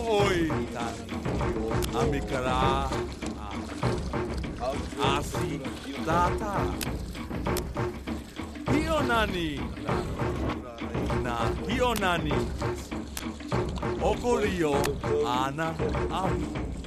oi tani. Amikara. Asi tata. Hionani. Na hionani. Okorio ana amu.